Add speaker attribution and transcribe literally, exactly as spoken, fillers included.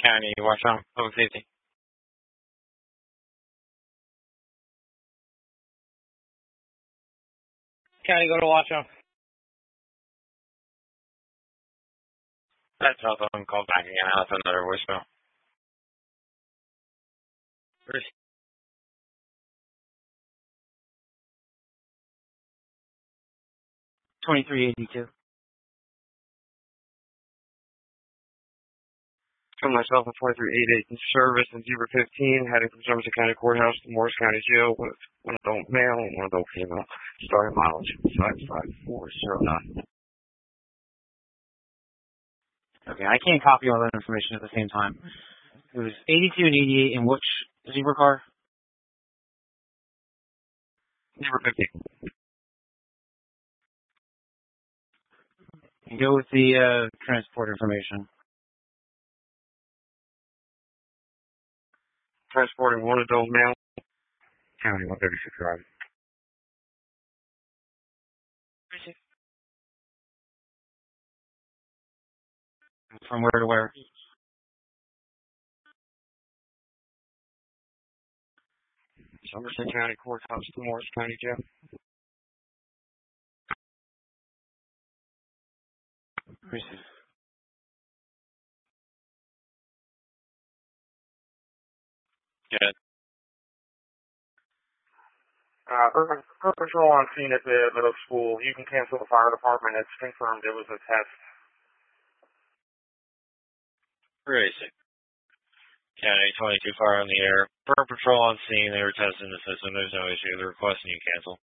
Speaker 1: County, Washington, public safety. County, go to Washington. That telephone call back again. I left another voicemail. Bruce. twenty-three eighty-two. For myself at twenty-three eighty-eight in service in Zebra fifteen, heading from Somerset County Courthouse to Morris County Jail with one adult male and one adult female. Starting mileage five five four zero nine. Okay, I can't copy all that information at the same time. It was eighty-two and eighty-eight in which Zebra car? Zebra fifteen. You go with the uh, transport information. Transporting one adult male. County one thirty-six Drive. From where to where? Somerset County Courthouse to Morris County Jail. Receive. Good. Uh, urban, urban patrol on scene at the middle school. You can cancel the fire department. It's confirmed it was a test. Racing. County twenty-two fire on the air. Burn patrol on scene. They were testing the system. There's no issue. They're requesting you cancel.